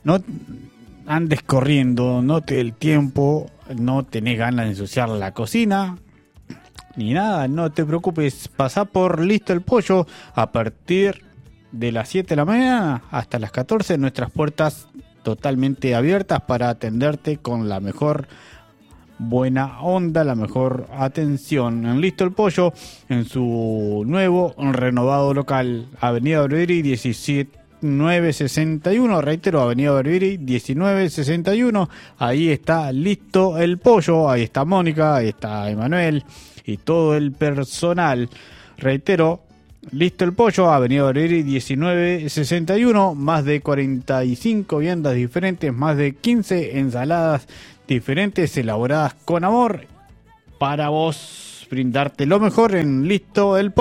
no andes corriendo, no te dé el tiempo, no tenés ganas de ensuciar la cocina, ni nada, no te preocupes, pasá por Listo el Pollo a partir de las 7 de la mañana hasta las 14, nuestras puertas totalmente abiertas para atenderte con la mejor buena onda, la mejor atención. En Listo el Pollo, en su nuevo renovado local, Avenida Barbieri 1961, reitero, Avenida Barbieri 1961, ahí está Listo el Pollo, ahí está Mónica, ahí está Emanuel y todo el personal. Reitero, Listo el Pollo, Avenida Barbieri 1961, más de 45 viandas diferentes, más de 15 ensaladas diferentes elaboradas con amor para vos, brindarte lo mejor en Listo el Pollo.